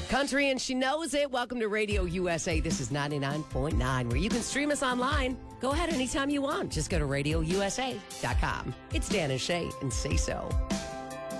Country and she knows it. Welcome to Radio USA. This is 99.9, where you can stream us online. Go ahead anytime you want. Just go to radiousa.com. It's Dan and Shay and Say So.